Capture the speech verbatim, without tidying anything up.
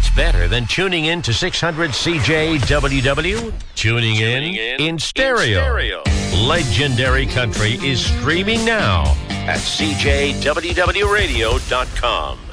better than tuning in to six hundred C J W W? Tuning, tuning in, in in stereo. stereo. Legendary Country is streaming now at C J W W radio dot com.